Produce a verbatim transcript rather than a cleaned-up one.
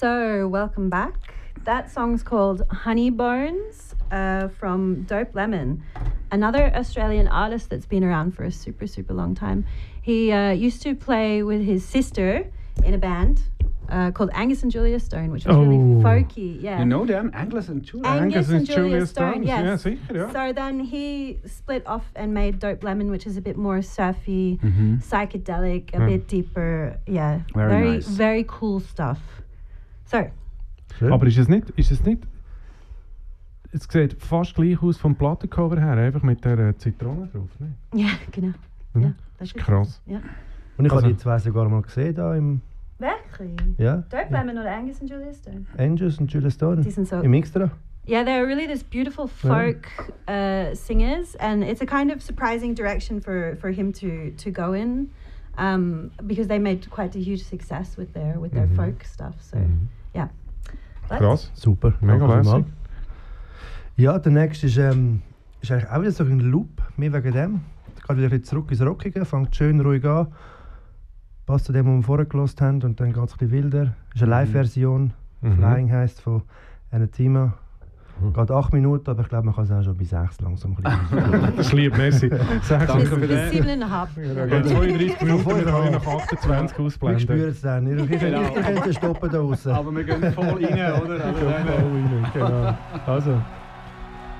So, welcome back. That song's called Honey Bones uh, from Dope Lemon, another Australian artist that's been around for a super, super long time. He uh, used to play with his sister in a band uh, called Angus and Julia Stone, which was oh. really folky. Yeah, You know them? Angus and Julia? Angus, Angus and and Julia, Julia Stone, Stone, yes. yeah, sicher, ja. So then he split off and made Dope Lemon, which is a bit more surfy, Mhm. psychedelic, a Mm. bit deeper. Yeah, Very very, nice. very cool stuff. So, Schön. Aber ist es nicht, ist es nicht, es sieht fast gleich aus vom Plattencover her, einfach mit der äh, Zitrone drauf, ne? ja, genau. Mhm. Ja, Das ist krass. Ja. Und ich Also- habe die zwei sogar mal gesehen da im Wirklich? ja, Dope Lemon oder Angus and Julia Stone? Angus und Julia Stone Die sind so. im Extra. Yeah, they're really this beautiful folk uh, singers, and it's a kind of surprising direction for, for him to, to go in, um, because they made quite a huge success with their with their Mhm. folk stuff. So Mhm. yeah, But- Krass. Super, Mega danke lässig. vielmals. Ja, der nächste ist, ähm, ist eigentlich auch wieder so ein Loop, mehr wegen dem. Es geht wieder ein bisschen zurück ins Rockige, fängt schön ruhig an, passt zu dem, was wir vorher gehört haben, und dann geht es ein bisschen wilder. Ist eine Live-Version, Mhm. Flying heisst, von Anathema. Mhm. Geht acht Minuten, aber ich glaube, man kann es auch schon bei sechs langsam ein bisschen. Das ist lieb, merci. Sag Danke bis, für bis den. siebeneinhalb. Ja, ja, zweiunddreißig Minuten, wir können nach achtundzwanzig Wir ausblenden. spüren es dann. Ihr, ihr, ihr, ihr könnt es stoppen da draußen. Aber wir gehen voll rein, oder? Also, Genau. Also.